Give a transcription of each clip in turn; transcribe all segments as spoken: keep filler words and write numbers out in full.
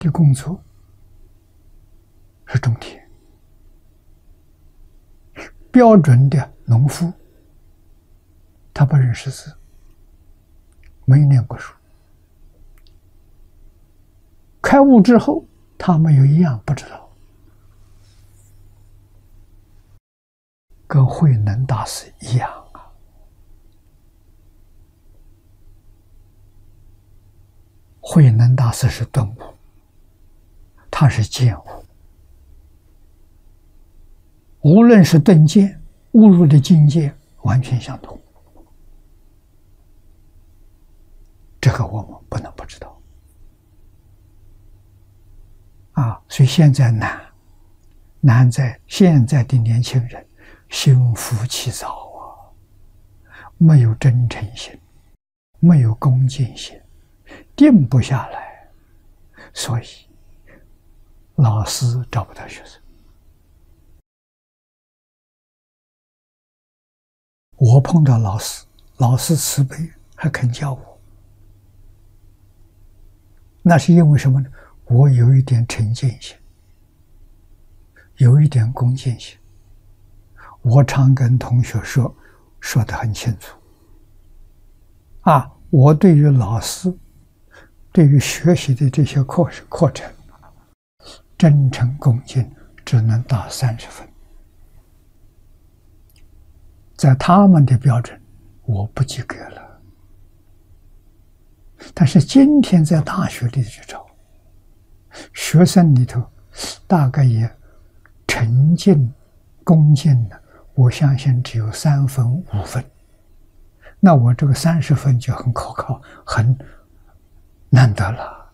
的工作是种田，标准的农夫，他不认识字，没念过书，开悟之后，他们有一样不知道，跟慧能大师一样啊。慧能大师是顿悟，他是见悟。无论是顿见，悟入的境界完全相同，这个我们不能不知道啊。所以现在难，难在现在的年轻人心浮气躁啊，没有真诚心，没有恭敬心，定不下来，所以老师找不到学生。我碰到老师，老师慈悲，还肯教我，那是因为什么呢？我有一点诚敬心，有一点恭敬心。我常跟同学说，说得很清楚啊，我对于老师，对于学习的这些课课程，真诚恭敬只能打三十分。在他们的标准，我不及格了。但是今天在大学里去找，学生里头大概也诚敬、恭敬的，我相信只有三分、五分。那我这个三十分就很可靠，很难得了。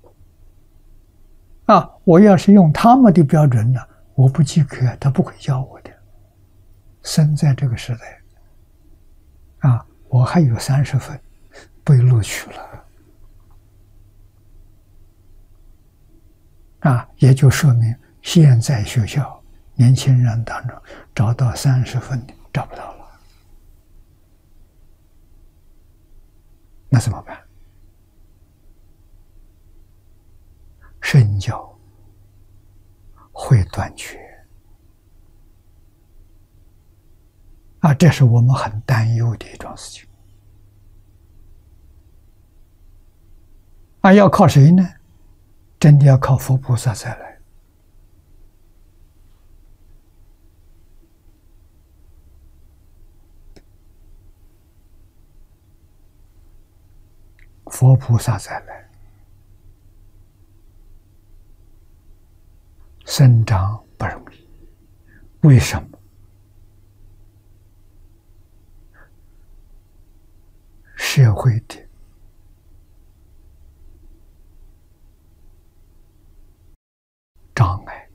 啊，我要是用他们的标准呢，我不及格，他不会教我的。生在这个时代，啊，我还有三十分被录取了，啊，也就说明现在学校年轻人当中找到三十分的找不到了，那怎么办？身教会断绝。啊，这是我们很担忧的一桩事情。啊，要靠谁呢？真的要靠佛菩萨再来。佛菩萨再来，生长不容易。为什么？社会的障碍、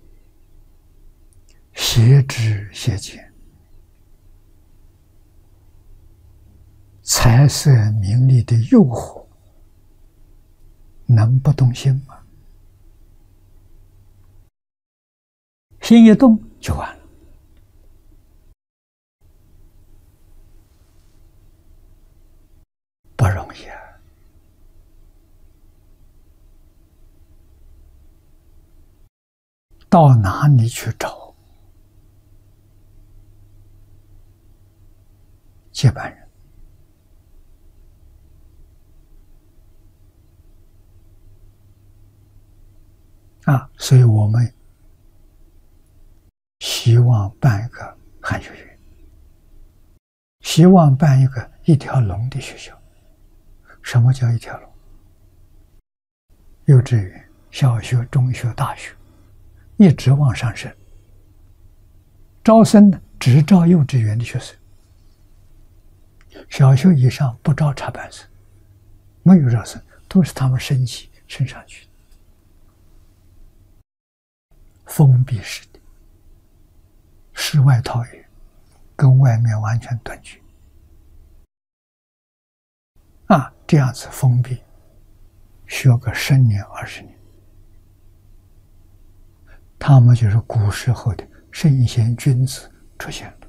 邪知邪见、财色名利的诱惑，能不动心吗？心一动就完了。不容易啊！到哪里去找接班人？啊，所以我们希望办一个汉学院，希望办一个一条龙的学校。什么叫一条龙？幼稚园、小学、中学、大学，一直往上升。招生呢，只招幼稚园的学生，小学以上不招插班生，没有招生，都是他们升级升上去的。封闭式的，世外桃源，跟外面完全断绝。啊，这样子封闭，学个十年二十年，他们就是古时候的圣贤君子出现了。